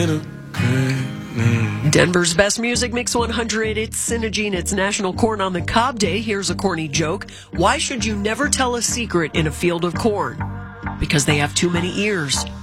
Denver's best music, Mix 100. It's Synagine. It's National Corn on the Cob Day. Here's a corny joke. Why should you never tell a secret in a field of corn? Because they have too many ears.